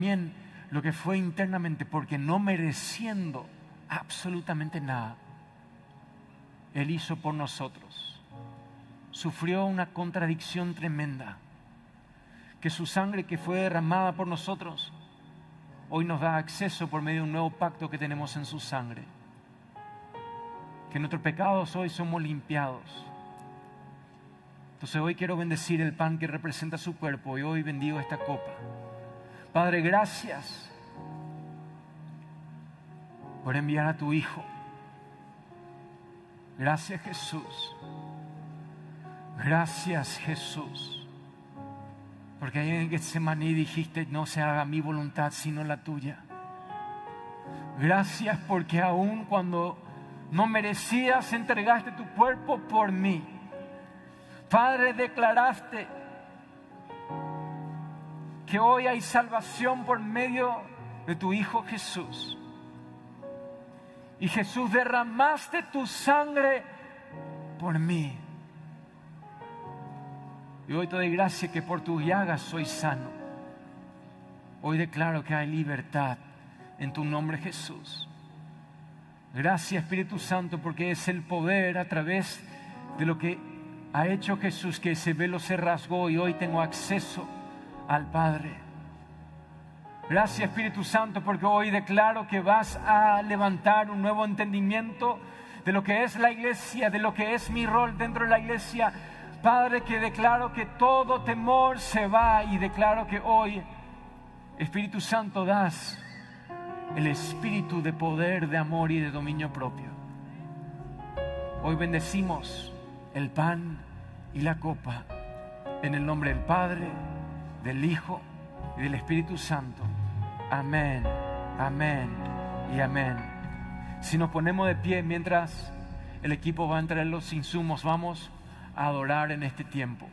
también lo que fue internamente, porque no mereciendo absolutamente nada, Él hizo por nosotros. Sufrió una contradicción tremenda, que su sangre que fue derramada por nosotros, hoy nos da acceso por medio de un nuevo pacto que tenemos en su sangre. Que nuestros pecados hoy somos limpiados. Entonces hoy quiero bendecir el pan que representa su cuerpo y hoy bendigo esta copa. Padre, gracias por enviar a tu Hijo. Gracias, Jesús. Gracias, Jesús. Porque ahí en Getsemaní dijiste, no se haga mi voluntad sino la tuya. Gracias porque aun cuando no merecías, entregaste tu cuerpo por mí. Padre, declaraste que hoy hay salvación por medio de tu Hijo Jesús. Y Jesús, derramaste tu sangre por mí. Y hoy te doy gracias que por tus llagas soy sano. Hoy declaro que hay libertad en tu nombre, Jesús. Gracias, Espíritu Santo, porque es el poder a través de lo que ha hecho Jesús, que ese velo se rasgó y hoy tengo acceso al Padre. Gracias, Espíritu Santo, porque hoy declaro que vas a levantar un nuevo entendimiento de lo que es la iglesia, de lo que es mi rol dentro de la iglesia. Padre, que declaro que todo temor se va y declaro que hoy, Espíritu Santo, das el espíritu de poder, de amor y de dominio propio. Hoy bendecimos el pan y la copa en el nombre del Padre, del Hijo y del Espíritu Santo. Amén, amén y amén. Si nos ponemos de pie mientras el equipo va a traer los insumos, vamos a adorar en este tiempo.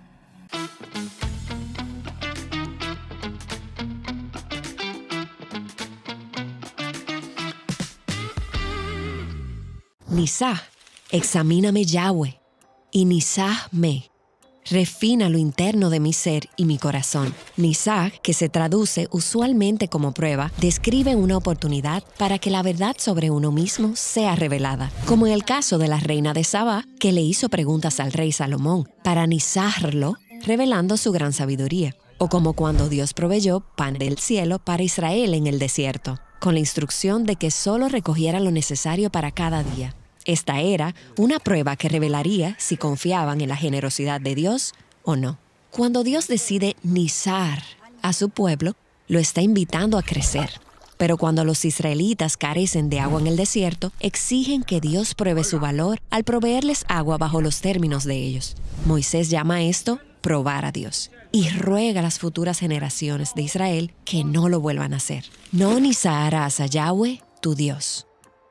Nisah, examíname, Yahweh, y nisahme, refina lo interno de mi ser y mi corazón. Nisah, que se traduce usualmente como prueba, describe una oportunidad para que la verdad sobre uno mismo sea revelada, como en el caso de la reina de Sabá, que le hizo preguntas al rey Salomón para nisarlo, revelando su gran sabiduría, o como cuando Dios proveyó pan del cielo para Israel en el desierto, con la instrucción de que solo recogiera lo necesario para cada día. Esta era una prueba que revelaría si confiaban en la generosidad de Dios o no. Cuando Dios decide nisar a su pueblo, lo está invitando a crecer. Pero cuando los israelitas carecen de agua en el desierto, exigen que Dios pruebe su valor al proveerles agua bajo los términos de ellos. Moisés llama a esto probar a Dios y ruega a las futuras generaciones de Israel que no lo vuelvan a hacer. No nisarás a Yahweh, tu Dios.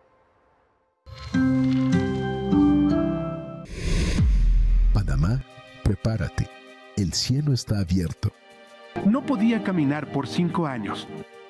Panamá, prepárate. El cielo está abierto. No podía caminar por 5 años.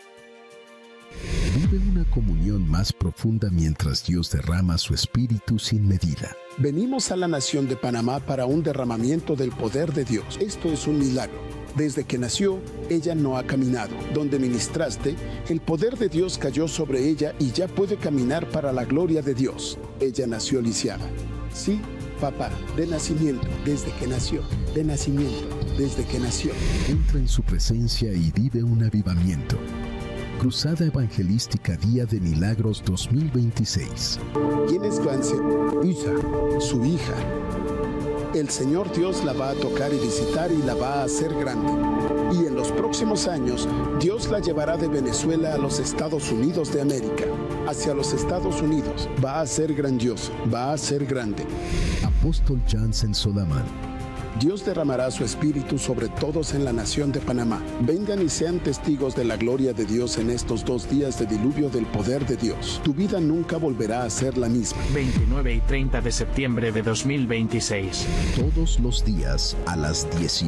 Vive una comunión más profunda mientras Dios derrama su espíritu sin medida. Venimos a la nación de Panamá para un derramamiento del poder de Dios. Esto es un milagro. Desde que nació, ella no ha caminado. Donde ministraste, el poder de Dios cayó sobre ella y ya puede caminar para la gloria de Dios. Ella nació lisiada. Sí, papá, de nacimiento, desde que nació. De nacimiento, desde que nació. Entra en su presencia y vive un avivamiento. Cruzada Evangelística Día de Milagros 2026. ¿Quién es Vance? Isa, su hija. El Señor Dios la va a tocar y visitar y la va a hacer grande. Y en los próximos años, Dios la llevará de Venezuela a los Estados Unidos de América. Hacia los Estados Unidos. Va a ser grandioso, va a ser grande. Apóstol Jansen Solamán. Dios derramará su espíritu sobre todos en la nación de Panamá. Vengan y sean testigos de la gloria de Dios en estos 2 días de diluvio del poder de Dios. Tu vida nunca volverá a ser la misma. 29 y 30 de septiembre de 2026. Todos los días a las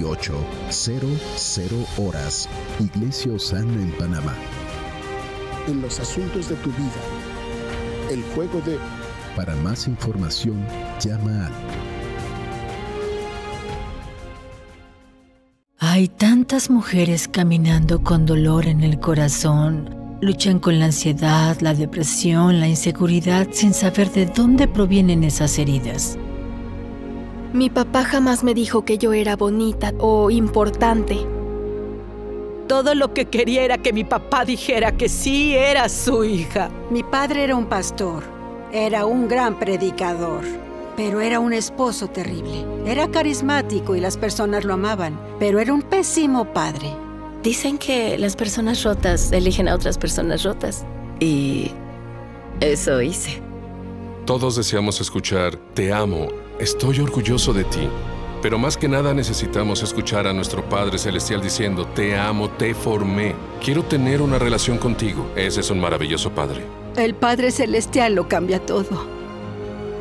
18:00 horas. Iglesia Osana en Panamá. En los asuntos de tu vida. El fuego de... Para más información, llama al Hay tantas mujeres caminando con dolor en el corazón. Luchan con la ansiedad, la depresión, la inseguridad, sin saber de dónde provienen esas heridas. Mi papá jamás me dijo que yo era bonita o importante. Todo lo que quería era que mi papá dijera que sí era su hija. Mi padre era un pastor, era un gran predicador, pero era un esposo terrible. Era carismático y las personas lo amaban, pero era un pésimo padre. Dicen que las personas rotas eligen a otras personas rotas. Y eso hice. Todos deseamos escuchar, te amo, estoy orgulloso de ti. Pero más que nada necesitamos escuchar a nuestro Padre Celestial diciendo, te amo, te formé, quiero tener una relación contigo. Ese es un maravilloso Padre. El Padre Celestial lo cambia todo.